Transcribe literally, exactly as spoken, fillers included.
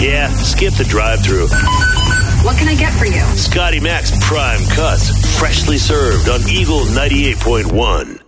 Yeah, skip the drive-thru. What can I get for you? Scotty Mac's Prime Cuts, freshly served on Eagle ninety-eight point one.